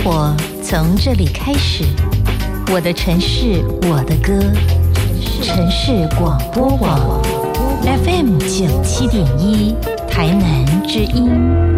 活从这里开始，我的城市，我的歌，城市广播网 FM 97.1，台南之音。